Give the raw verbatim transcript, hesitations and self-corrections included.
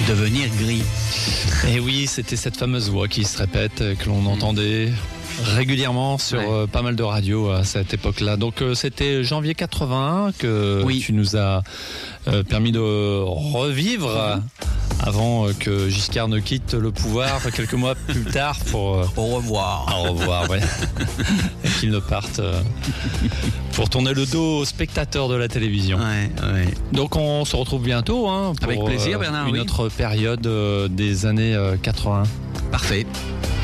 devenir gris. Et oui, c'était cette fameuse voix qui se répète, que l'on entendait régulièrement sur ouais. euh, pas mal de radios à cette époque-là. Donc euh, c'était janvier quatre-vingt-un que oui. tu nous as euh, permis de revivre mmh. avant euh, que Giscard ne quitte le pouvoir quelques mois plus tard pour... Euh, au revoir. Au revoir, ouais. Et qu'il ne parte euh, pour tourner le dos aux spectateurs de la télévision. Ouais, ouais. Donc on se retrouve bientôt hein, pour avec plaisir, Bernard, euh, une oui. autre période euh, des années euh, quatre-vingt. Parfait.